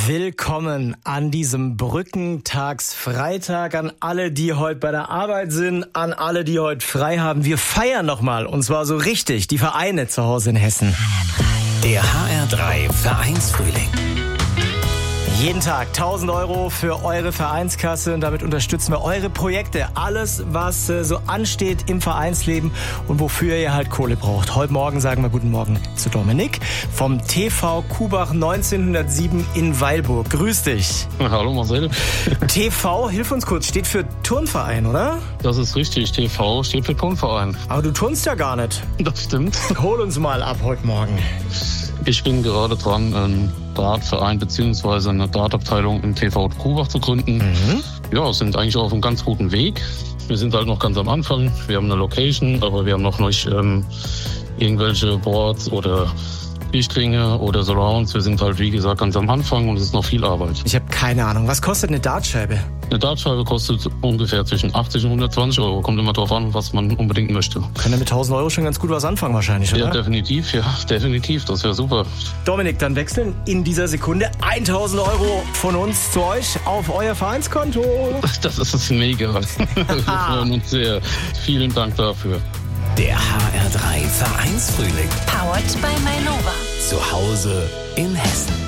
Willkommen an diesem Brückentagsfreitag, an alle, die heute bei der Arbeit sind, an alle, die heute frei haben. Wir feiern nochmal, und zwar so richtig, die Vereine zu Hause in Hessen. Der HR3 Vereinsfrühling. Jeden Tag 1.000 € für eure Vereinskasse und damit unterstützen wir eure Projekte. Alles, was so ansteht im Vereinsleben und wofür ihr halt Kohle braucht. Heute Morgen sagen wir guten Morgen zu Dominik vom TV Kubach 1907 in Weilburg. Grüß dich. Hallo Marcel. TV, hilf uns kurz, steht für Turnverein, oder? Das ist richtig, TV steht für Turnverein. Aber du turnst ja gar nicht. Das stimmt. Hol uns mal ab heute Morgen. Ich bin gerade dran, einen Dartverein bzw. eine Dartabteilung im TV Kubach zu gründen. Ja, sind eigentlich auf einem ganz guten Weg. Wir sind halt noch ganz am Anfang. Wir haben eine Location, aber wir haben noch nicht irgendwelche Boards oder Lichtringe oder Surrounds. Wir sind halt, wie gesagt, ganz am Anfang und es ist noch viel Arbeit. Ich habe keine Ahnung. Was kostet eine Dartscheibe? Eine Dartscheibe kostet ungefähr zwischen 80 und 120 €. Kommt immer drauf an, was man unbedingt möchte. Können mit 1.000 € schon ganz gut was anfangen wahrscheinlich, oder? Ja, definitiv. Das wäre super. Dominik, dann wechseln in dieser Sekunde 1.000 € von uns zu euch auf euer Vereinskonto. Das ist mega. Wir freuen uns sehr. Vielen Dank dafür. Der HR3 Vereinsfrühling. Powered by Mainova. Zu Hause in Hessen.